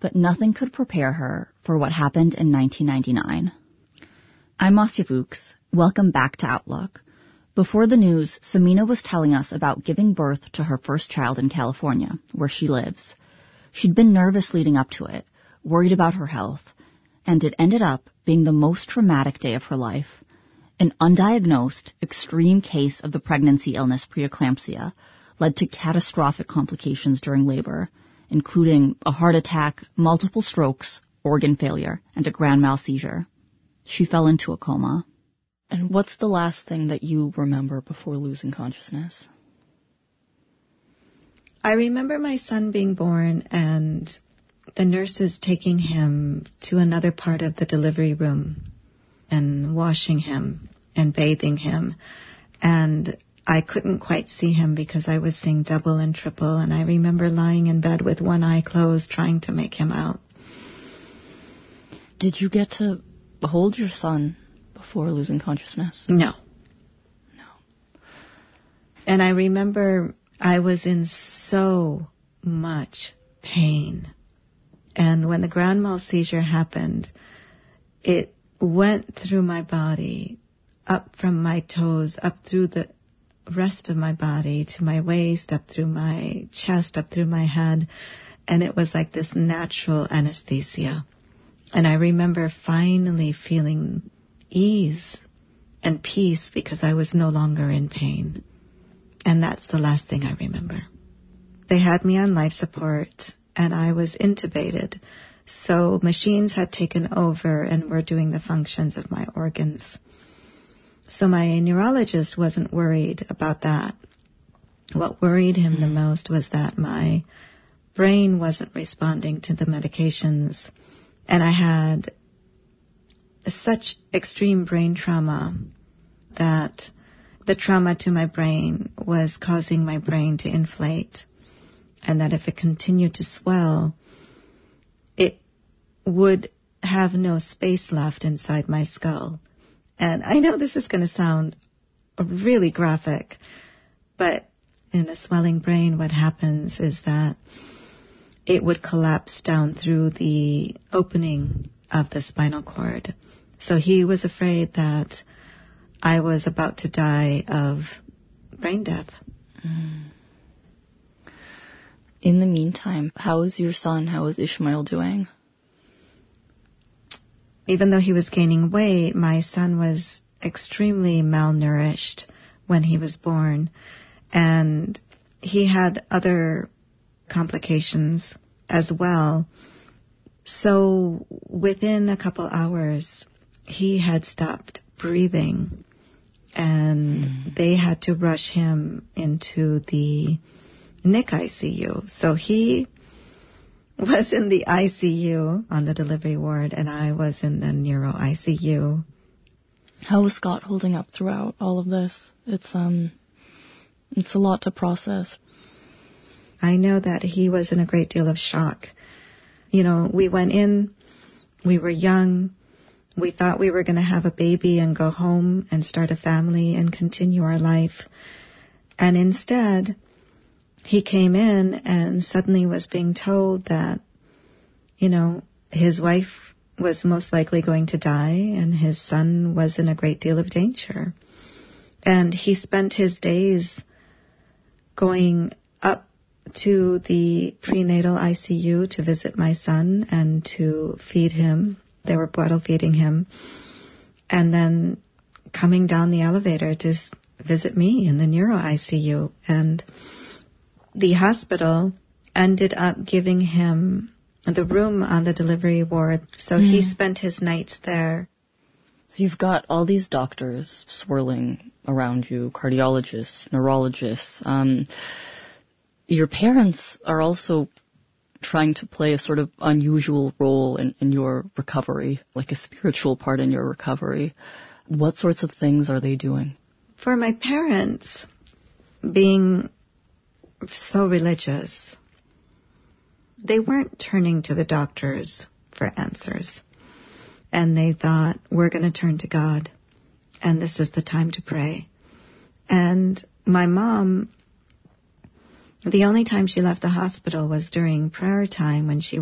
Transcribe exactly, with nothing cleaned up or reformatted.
but nothing could prepare her for what happened in nineteen ninety-nine. I'm Marcia Fuchs. Welcome back to Outlook. Before the news, Samina was telling us about giving birth to her first child in California, where she lives. She'd been nervous leading up to it, worried about her health, and it ended up being the most traumatic day of her life. An undiagnosed, extreme case of the pregnancy illness preeclampsia led to catastrophic complications during labor, including a heart attack, multiple strokes, organ failure, and a grand mal seizure. She fell into a coma. And what's the last thing that you remember before losing consciousness? I remember my son being born and the nurses taking him to another part of the delivery room and washing him and bathing him. And I couldn't quite see him because I was seeing double and triple. And I remember lying in bed with one eye closed trying to make him out. Did you get to hold your son before losing consciousness? No. No. And I remember I was in so much pain. And when the grand mal seizure happened, it went through my body, up from my toes, up through the rest of my body, to my waist, up through my chest, up through my head. And it was like this natural anesthesia. And I remember finally feeling ease and peace because I was no longer in pain. And that's the last thing I remember. They had me on life support and I was intubated. So machines had taken over and were doing the functions of my organs. So my neurologist wasn't worried about that. What worried him the most was that my brain wasn't responding to the medications. And I had such extreme brain trauma that the trauma to my brain was causing my brain to inflate, and that if it continued to swell, it would have no space left inside my skull. And I know this is going to sound really graphic, but in a swelling brain, what happens is that it would collapse down through the opening of the spinal cord. So he was afraid that I was about to die of brain death. Mm. In the meantime, how is your son? How is Ishmael doing? Even though he was gaining weight, my son was extremely malnourished when he was born. And he had other complications as well. So within a couple hours, he had stopped breathing. And mm. they had to rush him into the N I C I C U. So he was in the I C U on the delivery ward, and I was in the neuro I C U. How was Scott holding up throughout all of this? It's um, it's a lot to process. I know that he was in a great deal of shock. You know, we went in, we were young, we thought we were going to have a baby and go home and start a family and continue our life. And instead, he came in and suddenly was being told that, you know, his wife was most likely going to die and his son was in a great deal of danger. And he spent his days going up to the prenatal I C U to visit my son and to feed him. They were bottle feeding him. And then coming down the elevator to visit me in the neuro I C U. And the hospital ended up giving him the room on the delivery ward. So mm. he spent his nights there. So you've got all these doctors swirling around you, cardiologists, neurologists. Um, your parents are also trying to play a sort of unusual role in, in your recovery, like a spiritual part in your recovery. What sorts of things are they doing? For my parents, being so religious, they weren't turning to the doctors for answers. And they thought, we're going to turn to God, and this is the time to pray. And my mom, the only time she left the hospital was during prayer time when she